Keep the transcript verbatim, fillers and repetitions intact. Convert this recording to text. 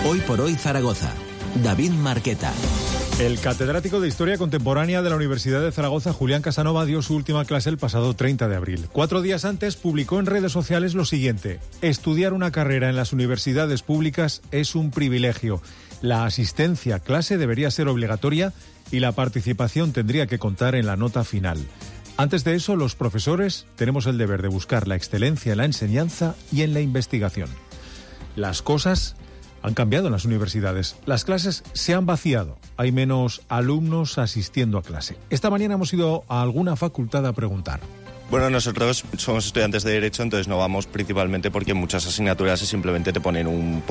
Hoy por hoy Zaragoza. David Marqueta. El catedrático de Historia Contemporánea de la Universidad de Zaragoza, Julián Casanova, dio su última clase el pasado treinta de abril. Cuatro días antes publicó en redes sociales lo siguiente: estudiar una carrera en las universidades públicas es un privilegio. La asistencia a clase debería ser obligatoria y la participación tendría que contar en la nota final. Antes de eso, los profesores tenemos el deber de buscar la excelencia en la enseñanza y en la investigación. Las cosas han cambiado en las universidades. Las clases se han vaciado. Hay menos alumnos asistiendo a clase. Esta mañana hemos ido a alguna facultad a preguntar. Bueno, nosotros somos estudiantes de Derecho, entonces no vamos principalmente porque muchas asignaturas simplemente te ponen un